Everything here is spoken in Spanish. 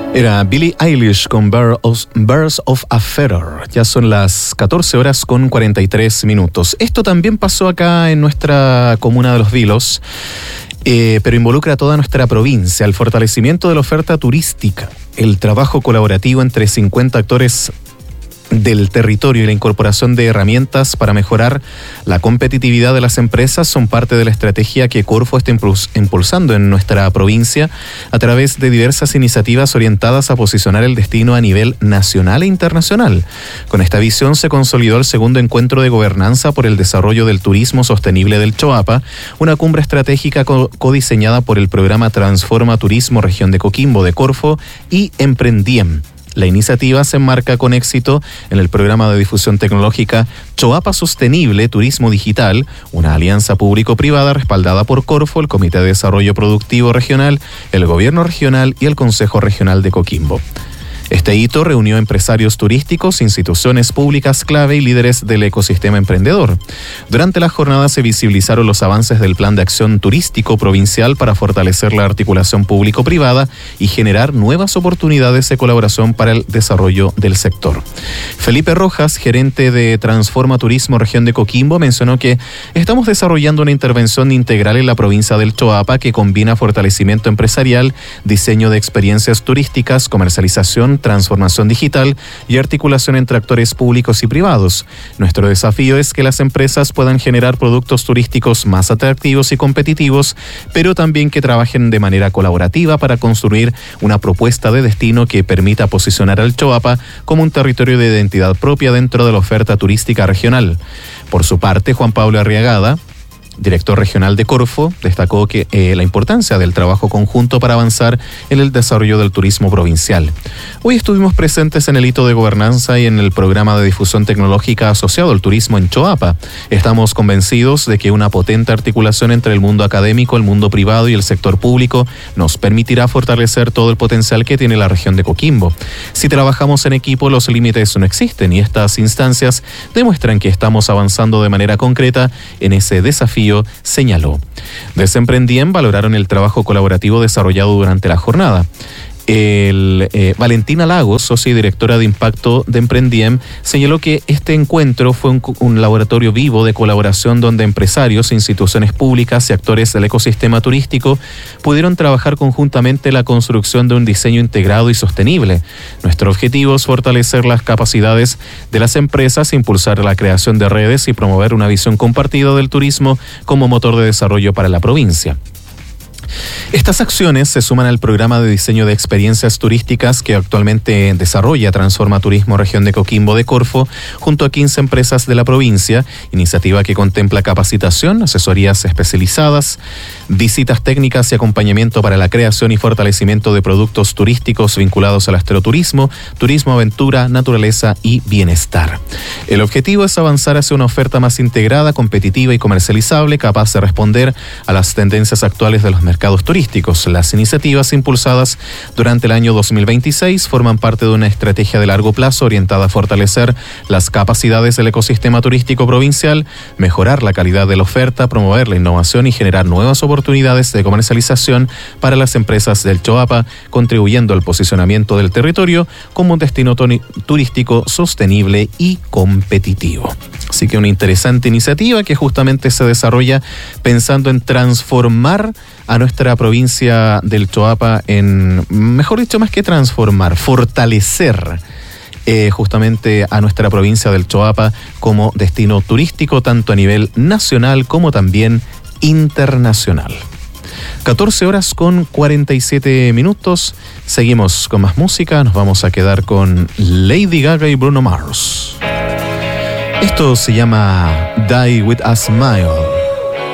Era Billie Eilish con Birds of a Feather. Ya son las 14 horas con 43 minutos. Esto también pasó acá en nuestra comuna de Los Vilos, pero involucra a toda nuestra provincia. El fortalecimiento de la oferta turística, el trabajo colaborativo entre 50 actores del territorio y la incorporación de herramientas para mejorar la competitividad de las empresas son parte de la estrategia que Corfo está impulsando en nuestra provincia a través de diversas iniciativas orientadas a posicionar el destino a nivel nacional e internacional. Con esta visión se consolidó el segundo encuentro de gobernanza por el desarrollo del turismo sostenible del Choapa, una cumbre estratégica codiseñada por el programa Transforma Turismo Región de Coquimbo de Corfo y Emprendiem. La iniciativa se enmarca con éxito en el programa de difusión tecnológica Choapa Sostenible Turismo Digital, una alianza público-privada respaldada por Corfo, el Comité de Desarrollo Productivo Regional, el Gobierno Regional y el Consejo Regional de Coquimbo. Este hito reunió empresarios turísticos, instituciones públicas clave y líderes del ecosistema emprendedor. Durante la jornada se visibilizaron los avances del Plan de Acción Turístico Provincial para fortalecer la articulación público-privada y generar nuevas oportunidades de colaboración para el desarrollo del sector. Felipe Rojas, gerente de Transforma Turismo Región de Coquimbo, mencionó que estamos desarrollando una intervención integral en la provincia del Choapa que combina fortalecimiento empresarial, diseño de experiencias turísticas, comercialización, transformación digital y articulación entre actores públicos y privados. Nuestro desafío es que las empresas puedan generar productos turísticos más atractivos y competitivos, pero también que trabajen de manera colaborativa para construir una propuesta de destino que permita posicionar al Choapa como un territorio de identidad propia dentro de la oferta turística regional. Por su parte, Juan Pablo Arriagada, director regional de Corfo, destacó que la importancia del trabajo conjunto para avanzar en el desarrollo del turismo provincial. Hoy estuvimos presentes en el hito de gobernanza y en el programa de difusión tecnológica asociado al turismo en Choapa. Estamos convencidos de que una potente articulación entre el mundo académico, el mundo privado y el sector público nos permitirá fortalecer todo el potencial que tiene la región de Coquimbo. Si trabajamos en equipo, los límites no existen y estas instancias demuestran que estamos avanzando de manera concreta en ese desafío, señaló. Desde Emprendiem valoraron el trabajo colaborativo desarrollado durante la jornada. Valentina Lagos, socia y directora de impacto de Emprendiem, señaló que este encuentro fue un laboratorio vivo de colaboración donde empresarios, instituciones públicas y actores del ecosistema turístico pudieron trabajar conjuntamente la construcción de un diseño integrado y sostenible. Nuestro objetivo es fortalecer las capacidades de las empresas, impulsar la creación de redes y promover una visión compartida del turismo como motor de desarrollo para la provincia. Estas acciones se suman al programa de diseño de experiencias turísticas que actualmente desarrolla Transforma Turismo Región de Coquimbo de Corfo junto a 15 empresas de la provincia, iniciativa que contempla capacitación, asesorías especializadas, visitas técnicas y acompañamiento para la creación y fortalecimiento de productos turísticos vinculados al astroturismo, turismo aventura, naturaleza y bienestar. El objetivo es avanzar hacia una oferta más integrada, competitiva y comercializable, capaz de responder a las tendencias actuales de los mercados turísticos. Las iniciativas impulsadas durante el año 2026 forman parte de una estrategia de largo plazo orientada a fortalecer las capacidades del ecosistema turístico provincial, mejorar la calidad de la oferta, promover la innovación y generar nuevas oportunidades de comercialización para las empresas del Choapa, contribuyendo al posicionamiento del territorio como un destino turístico sostenible y competitivo. Así que una interesante iniciativa que justamente se desarrolla pensando en transformar a nuestra provincia del Choapa mejor dicho, más que transformar, fortalecer justamente a nuestra provincia del Choapa como destino turístico, tanto a nivel nacional como también internacional. 14 horas con 47 minutos. Seguimos con más música. Nos vamos a quedar con Lady Gaga y Bruno Mars. Esto se llama Die With a Smile.